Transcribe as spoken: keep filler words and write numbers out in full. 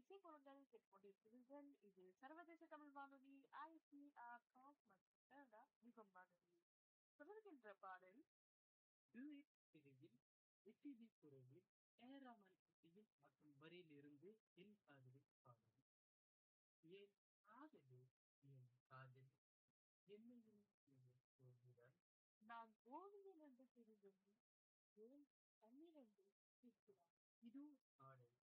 இசைக்குழுக்கள் கேட்டுக்கொண்டிருக்கிறீர்கள். இது சர்வதேச தமிழ் வானொலி ஐசிஆர் டாப் மற்றும் கனடா யுகம் வானொலி. தொடர்கின்ற பாடல் டூயட் திரையில் எஸ்பிபி குரலில் ஏராமன் இசையில் மற்றும் வரியிலிருந்து என் காதலில் பாடல். ஏன் காதலே என் காதல் என்னையும் நீ சொல்கிறாய். நான் ஓவியன் என்று தெரிந்தும் ஏன் கண்ணீர் என்று கேட்கிறாய். இது பாடல்